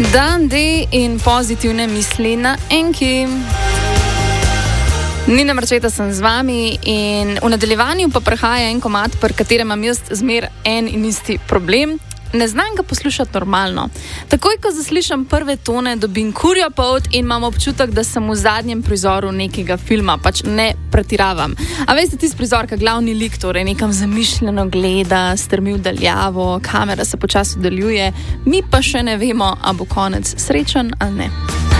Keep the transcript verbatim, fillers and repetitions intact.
Dan D in pozitivne misli na enki. Nina Marčeta sem z vami in v nadaljevanju pa prihaja en komad, pri katerem imam jaz zmer en in isti problem. Ne znam ga poslušati normalno. Takoj, ko zaslišam prve tone, dobim kurjo polt in imam občutek, da sem v zadnjem prizoru nekega filma, pač ne pretiravam. A veste, tisti prizor, ka glavni lik torej nekam zamišljeno gleda, strmi v daljavo, kamera se počasi oddaljuje, mi pa še ne vemo, a bo konec srečen ali ne.